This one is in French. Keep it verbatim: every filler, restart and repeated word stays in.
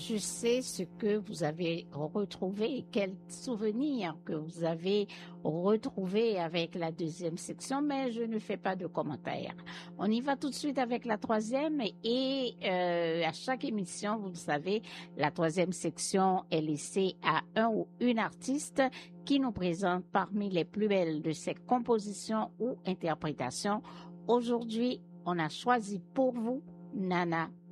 je sais ce que vous avez retrouvé, quels souvenirs que vous avez retrouvés avec la deuxième section, mais je ne fais pas de commentaires. On y va tout de suite avec la troisième et euh, à chaque émission, vous le savez, la troisième section est laissée à un ou une artiste qui nous présente parmi les plus belles de ses compositions ou interprétations. Aujourd'hui, on a choisi pour vous Nana